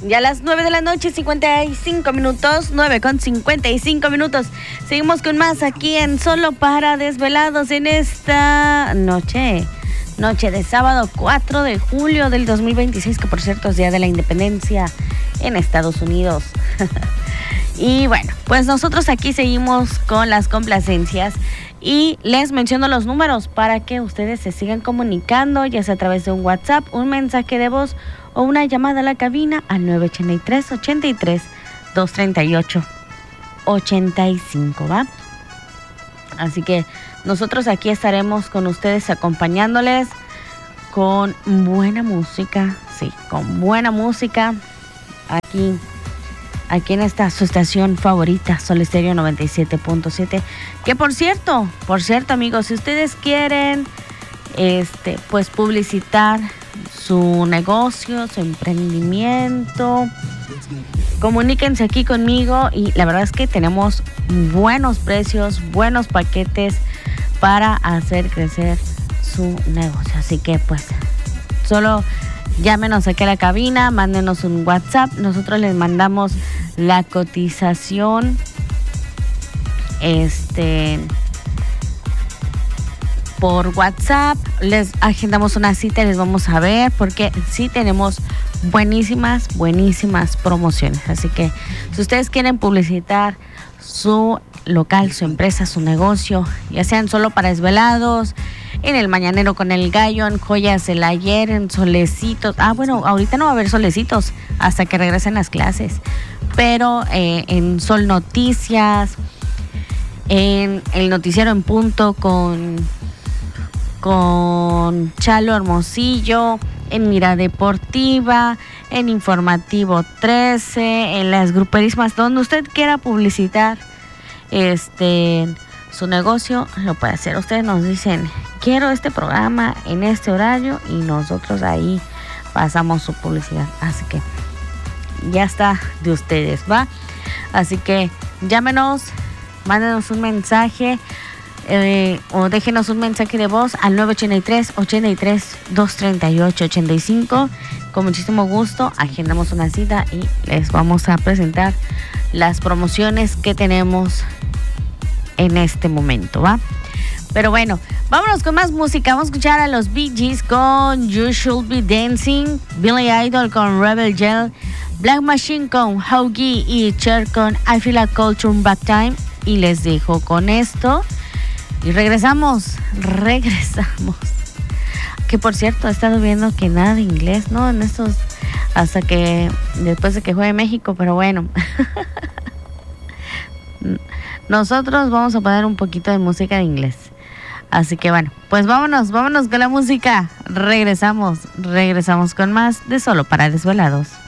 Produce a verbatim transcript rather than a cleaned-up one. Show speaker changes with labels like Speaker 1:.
Speaker 1: Ya a las nueve de la noche, cincuenta y cinco minutos, nueve con cincuenta y cinco minutos. Seguimos con más aquí en Solo para Desvelados en esta noche. Noche de sábado cuatro de julio del dos mil veintiséis, que por cierto es Día de la Independencia en Estados Unidos. Y bueno, pues nosotros aquí seguimos con las complacencias y les menciono los números para que ustedes se sigan comunicando, ya sea a través de un WhatsApp, un mensaje de voz o una llamada a la cabina al nueve ochenta y tres, ochenta y tres, doscientos treinta y ocho, ochenta y cinco, ¿va? Así que nosotros aquí estaremos con ustedes acompañándoles con buena música, sí, con buena música aquí, aquí en esta su estación favorita, Sol Estéreo noventa y siete punto siete. Que por cierto, por cierto amigos, si ustedes quieren este, pues publicitar su negocio, su emprendimiento, comuníquense aquí conmigo y la verdad es que tenemos buenos precios, buenos paquetes para hacer crecer su negocio. Así que pues solo llámenos aquí a la cabina, mándenos un WhatsApp, nosotros les mandamos la cotización este por WhatsApp, les agendamos una cita y les vamos a ver porque sí tenemos buenísimas, buenísimas promociones. Así que si ustedes quieren publicitar su local, su empresa, su negocio, ya sean Solo para Desvelados, en el Mañanero con el Gallo, en Joyas del Ayer, en Solecitos. Ah, bueno, ahorita no va a haber Solecitos hasta que regresen las clases, pero eh, en Sol Noticias, en el Noticiero en Punto con con Chalo Hermosillo, en Mira Deportiva, en Informativo trece, en las gruperismas, donde usted quiera publicitar este su negocio, lo puede hacer. Ustedes nos dicen, quiero este programa en este horario y nosotros ahí pasamos su publicidad. Así que ya está de ustedes, ¿va? Así que llámenos, mándenos un mensaje eh, o déjenos un mensaje de voz al nueve ochenta y tres, ochenta y tres, doscientos treinta y ocho, ochenta y cinco. Con muchísimo gusto agendamos una cita y les vamos a presentar las promociones que tenemos en este momento, ¿va? Pero bueno, vámonos con más música. Vamos a escuchar a los Bee Gees con You Should Be Dancing, Billy Idol con Rebel Yell, Black Machine con Hoagie y Cher con I Feel a Culture Back Time. Y les dejo con esto y regresamos, regresamos. Que por cierto, he estado viendo que nada de inglés, ¿no? En estos, hasta que después de que juegue México, pero bueno. Nosotros vamos a poner un poquito de música de inglés. Así que bueno, pues vámonos, vámonos con la música. Regresamos, regresamos con más de Solo para Desvelados.